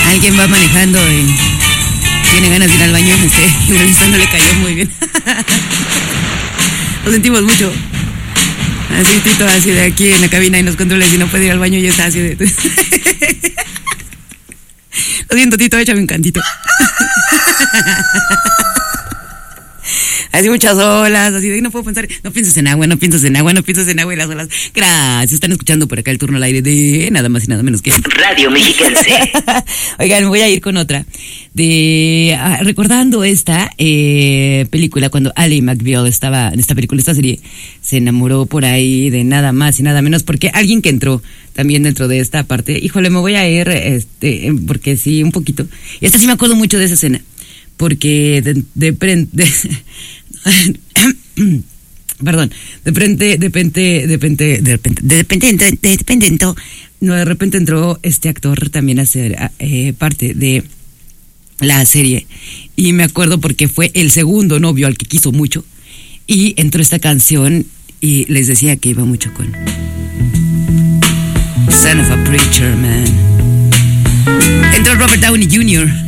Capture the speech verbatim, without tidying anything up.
Alguien va manejando y tiene ganas de ir al baño, este, y eso no le cayó muy bien. Lo sentimos mucho. Así Tito, así de aquí en la cabina y nos controles y no puede ir al baño y está así de... Lo siento, Tito, échame un cantito. Así muchas olas, así de no puedo pensar, no pienses en agua, no pienses en agua, no pienses en agua y las olas. Gracias, están escuchando por acá el turno al aire de nada más y nada menos que Radio Mexiquense. Oigan, me voy a ir con otra de ah, recordando esta eh, película cuando Ally McBeal estaba en esta película, esta serie, se enamoró por ahí de nada más y nada menos porque alguien que entró también dentro de esta parte, híjole, me voy a ir este porque sí, un poquito. Y esta sí me acuerdo mucho de esa escena. Porque de, de, de, de perdón, de repente, de repente, de repente, de repente, de repente, de repente entró, no, de repente entró este actor también a ser eh, parte de la serie. Y me acuerdo porque fue el segundo novio al que quiso mucho. Y entró esta canción y les decía que iba mucho con Son of a Preacher Man. Entró Robert Downey junior